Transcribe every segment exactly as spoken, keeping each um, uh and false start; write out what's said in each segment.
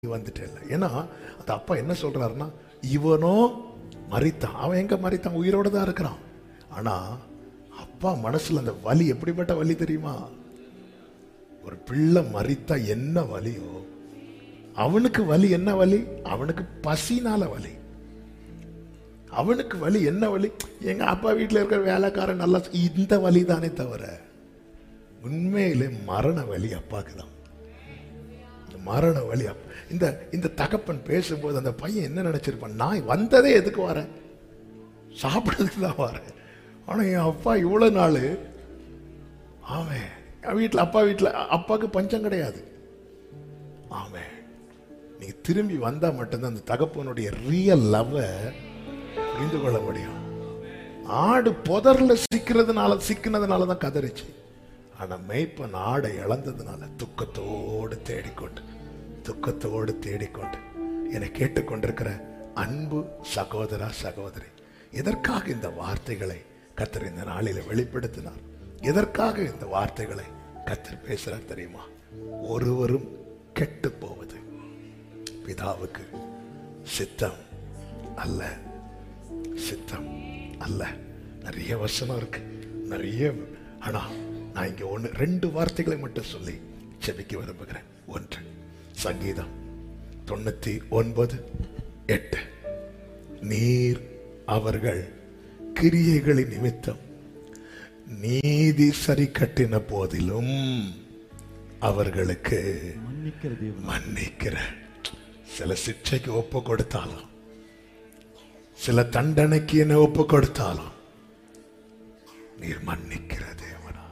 வந்துட்டேன். ஏன்னா அந்த அப்பா என்ன சொல்றாருன்னா, இவனோ மரித்தான். அவன் எங்க மரித்தான்? உயிரோட தான் இருக்கிறான். ஆனா அப்பா மனசுல அந்த வலி எப்படிப்பட்ட வலி தெரியுமா? ஒரு பிள்ளை மரித்தா என்ன வலியோ, அவனுக்கு வலி என்ன வலி? அவனுக்கு பசினால வலி. அவனுக்கு வலி என்ன வலி? எங்க அப்பா வீட்டில் இருக்கிற வேலைக்காரன் நல்லா, இந்த வலி தானே தவிர உண்மையிலே மரண வலி அப்பாக்கு தான். மரண வலி. இந்த இந்த தகப்பன் பேசும்போது அந்த பையன் என்ன நினைச்சிருப்பான்? நான் வந்ததே எதுக்கு வரேன்? சாப்பிடுறதுக்கு தான் வரேன். ஆனா என் அப்பா இவ்வளவு நாள் ஆமே வீட்டில், அப்பா வீட்டில் அப்பாவுக்கு பஞ்சம் கிடையாது. ஆமே நீங்க திரும்பி வந்தா மட்டும்தான் அந்த தகப்பனுடைய ரியல் லவ்வை புரிந்து கொள்ள முடியும். ஆடு புதர்ல சிக்கிறதுனால சிக்கினதுனால தான் கதறிச்சு. ஆனா மேய்ப்பன் ஆடை இழந்ததுனால துக்கத்தோடு தேடிக்கொண்டு துக்கத்தோடு தேடிக்கொண்டு என்னை கேட்டுக்கொண்டிருக்கிற அன்பு சகோதரா சகோதரி, எதற்காக இந்த வார்த்தைகளை கர்த்தர் இந்த நாளில வெளிப்படுத்தினார்? எதற்காக இந்த வார்த்தைகளை கர்த்தர் பேசுறார் தெரியுமா? ஒருவரும் கெட்டு போவது பிதாவுக்கு சித்தம் அல்ல, சித்தம் அல்ல. நிறைய வசனம் இருக்கு, நிறைய. ஆனா நான் இங்க ஒண்ணு ரெண்டு வார்த்தைகளை மட்டும் சொல்லி செபிக்க விரும்புகிறேன். ஒன்று, சங்கீதம் தொண்ணூத்தி ஒன்பது எட்டு. நீர் அவர்கள் கிரியைகளின் நிமித்தம் நீதி சரி கட்டின போதிலும் அவர்களுக்கு மன்னிக்கிற. சில சிக்ஷைக்கு ஒப்பு கொடுத்தாலும், சில தண்டனைக்கு என்ன ஒப்பு கொடுத்தாலும் நீர் மன்னிக்கிற தேவனா,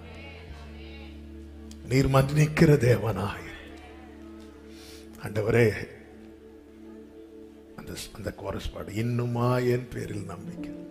நீர் மன்னிக்கிற தேவனாய். ஆண்டவரே, அந்த அந்த கோரஸ் பாடு, இன்னுமா என் பேரில் நம்பிக்கை